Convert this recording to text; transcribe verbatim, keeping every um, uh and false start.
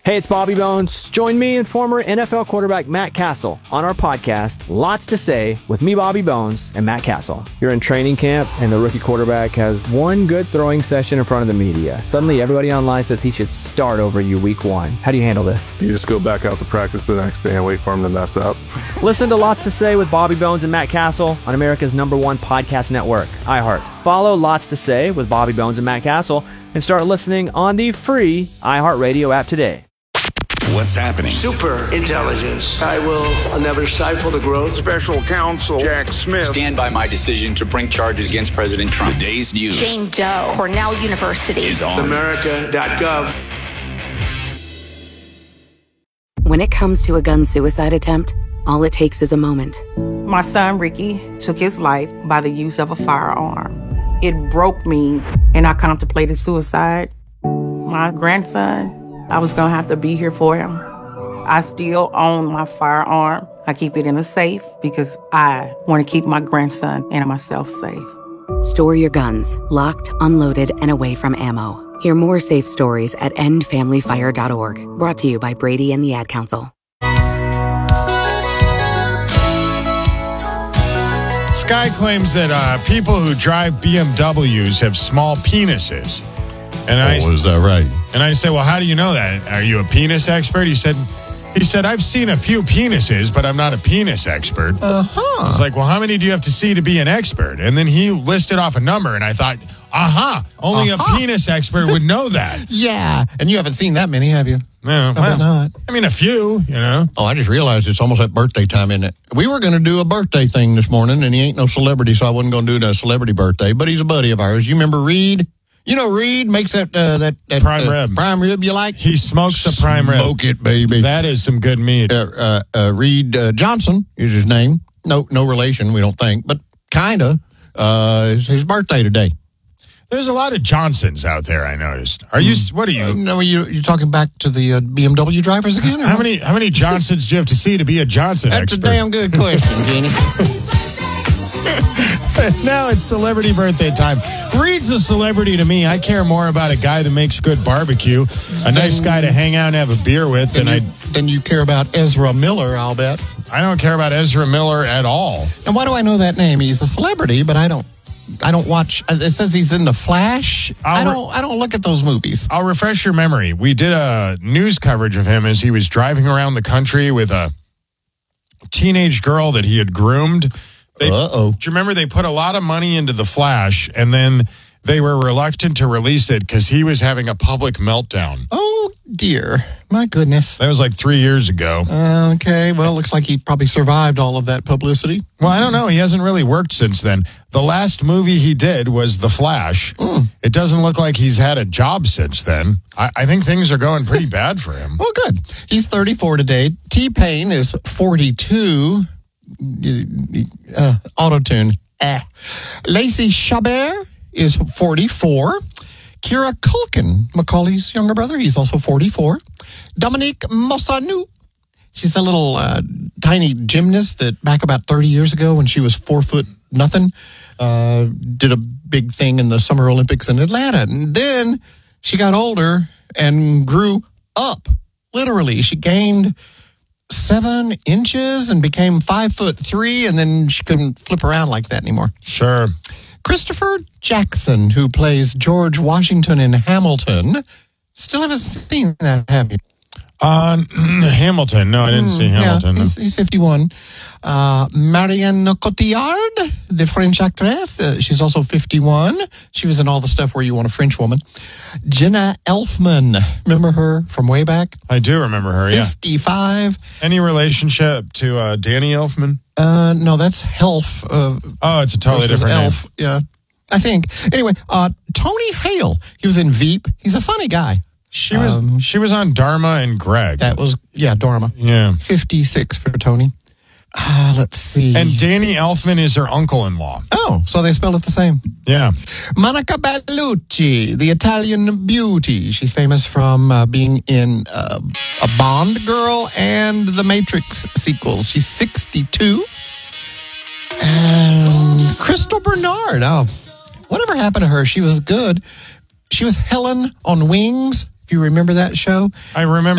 Hey, it's Bobby Bones. Join me and former N F L quarterback Matt Castle on our podcast, Lots to Say, with me, Bobby Bones, and Matt Castle. You're in training camp, and the rookie quarterback has one good throwing session in front of the media. Suddenly, everybody online says he should start over you week one. How do you handle this? You just go back out to practice the next day and wait for him to mess up. Listen to Lots to Say with Bobby Bones and Matt Castle on America's number one podcast network, iHeart. Follow Lots to Say with Bobby Bones and Matt Castle and start listening on the free iHeartRadio app today. What's happening? Super intelligence. I will never stifle the growth. Special counsel Jack Smith. Stand by my decision to bring charges against President Trump. The day's news. Jane Doe, Cornell University. Is on. America dot gov. When it comes to a gun suicide attempt, all it takes is a moment. My son, Ricky, took his life by the use of a firearm. It broke me, and I contemplated suicide. My grandson, I was going to have to be here for him. I still own my firearm. I keep it in a safe because I want to keep my grandson and myself safe. Store your guns, locked, unloaded, and away from ammo. Hear more safe stories at end family fire dot org. Brought to you by Brady and the Ad Council. Sky claims that uh, people who drive B M Ws have small penises. And I, oh, is that right? And I said, well, how do you know that? Are you a penis expert? He said, he said, I've seen a few penises, but I'm not a penis expert. Uh-huh. It's like, well, how many do you have to see to be an expert? And then he listed off a number, and I thought, aha, uh-huh, only uh-huh. a penis expert would know that. Yeah, and you haven't seen that many, have you? No, well, not. I mean, a few, you know. Oh, I just realized it's almost that birthday time, isn't it? We were going to do a birthday thing this morning, and he ain't no celebrity, so I wasn't going to do a celebrity birthday, but he's a buddy of ours. You remember Reed? You know, Reed makes that uh, that, that prime uh, rib. Prime rib you like? He smokes the prime rib. Smoke it, baby. That is some good meat. Uh, uh, uh, Reed uh, Johnson is his name. No, no relation, we don't think, but kind of. Uh, it's his birthday today. There's a lot of Johnsons out there, I noticed. Are you? What are you? Uh, no, you you talking back to the uh, B M W drivers again? How many how many Johnsons do you have to see to be a Johnson That's expert? That's a damn good question, Jenny. Now it's celebrity birthday time. Reed's a celebrity to me. I care more about a guy that makes good barbecue, a nice guy to hang out and have a beer with, than I. Then you care about Ezra Miller, I'll bet. I don't care about Ezra Miller at all. And why do I know that name? He's a celebrity, but I don't. I don't watch. It says he's in The Flash. I'll I don't. I don't look at those movies. I'll refresh your memory. We did a news coverage of him as he was driving around the country with a teenage girl that he had groomed. They, Uh-oh. Do you remember they put a lot of money into The Flash, and then they were reluctant to release it because he was having a public meltdown? Oh, dear. My goodness. That was like three years ago. Uh, okay. Well, looks like he probably survived all of that publicity. Well, I don't know. He hasn't really worked since then. The last movie he did was The Flash. Mm. It doesn't look like he's had a job since then. I, I think things are going pretty bad for him. Well, good. He's thirty-four today. T-Pain is forty-two. Uh, auto-tune. Eh. Lacey Chabert is forty-four. Kira Culkin, Macaulay's younger brother, he's also forty-four. Dominique Mossanu, she's a little uh, tiny gymnast that back about thirty years ago when she was four foot nothing, uh, did a big thing in the Summer Olympics in Atlanta. And then she got older and grew up. Literally, she gained seven inches and became five foot three, and then she couldn't flip around like that anymore. Sure. Christopher Jackson, who plays George Washington in Hamilton. Still haven't seen that, have you? Uh, Hamilton. No, I didn't mm, see Hamilton. Yeah, he's, he's fifty-one. Uh, Marianne Cotillard, the French actress. Uh, she's also fifty-one. She was in all the stuff where you want a French woman. Jenna Elfman. Remember her from way back? I do remember her, yeah. fifty-five. Any relationship to uh, Danny Elfman? Uh, no, that's Helf. Uh, oh, it's a totally different Elf. name. Yeah, I think. Anyway, uh, Tony Hale. He was in Veep. He's a funny guy. She was um, she was on Dharma and Greg. That was, yeah, Dharma. Yeah. fifty-six for Tony. Uh, let's see. And Danny Elfman is her uncle-in-law. Oh, so they spelled it the same. Yeah. Monica Bellucci, the Italian beauty. She's famous from uh, being in uh, a Bond girl and the Matrix sequels. She's sixty-two. And Crystal Bernard. Oh, whatever happened to her? She was good. She was Helen on Wings. If you remember that show. I remember.